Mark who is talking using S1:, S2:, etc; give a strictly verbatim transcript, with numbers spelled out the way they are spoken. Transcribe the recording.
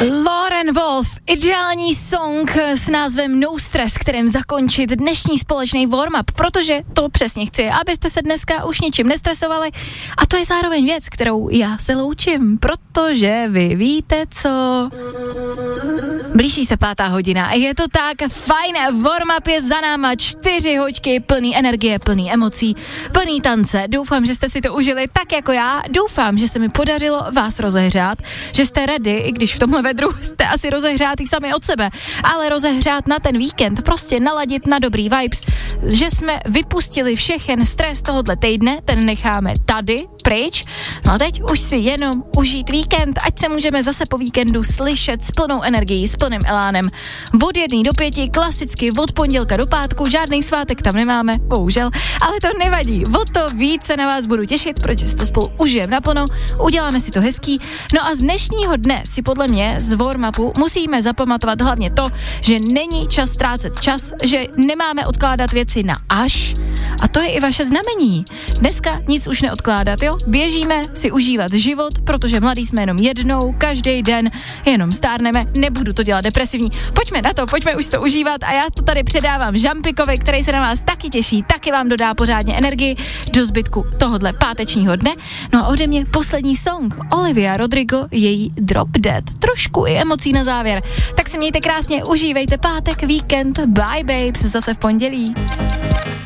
S1: Lauren Wolf, ideální song s názvem No Stress, kterým zakončit dnešní společný warm-up, protože to přesně chci, abyste se dneska už ničím nestresovali a to je zároveň věc, kterou já se loučím, protože vy víte co. Blíží se pátá hodina a je to tak fajn, warm-up je za náma, čtyři hoďky plný energie, plný emocí, plný tance. Doufám, že jste si to užili tak jako já, doufám, že se mi podařilo vás rozehřát, že jste ready, i když v tomhle vedru jste asi rozehřátý sami od sebe, ale rozehřát na ten víkend, prostě naladit na dobrý vibes, že jsme vypustili všechen stres tohohle týdne, ten necháme tady, pryč, no a teď už si jenom užít víkend, ať se můžeme zase po víkendu slyšet s plnou energií, s plným elánem. Od jedné do pěti, klasicky od pondělka do pátku, žádný svátek tam nemáme, bohužel, ale to nevadí, o to víc se na vás budu těšit, protože si to spolu užijeme naplno, uděláme si to hezký, no a z dnešního dne si podle mě z warm-upu musíme zapamatovat hlavně to, že není čas ztrácet čas, že nemáme odkládat věci na až a to je i vaše znamení. Dneska nic už neodkládat, jo? Běžíme si užívat život, protože mladí jsme jenom jednou, každý den, jenom stárneme, nebudu to dělat depresivní. Pojďme na to, pojďme už to užívat a já to tady předávám Žampikovi, který se na vás taky těší, taky vám dodá pořádně energii do zbytku tohodle pátečního dne. No a ode mě poslední song, Olivia Rodrigo, její Drop Dead. Trošku i emocí na závěr. Tak se mějte krásně, užívejte pátek, víkend, bye babes, zase v pondělí.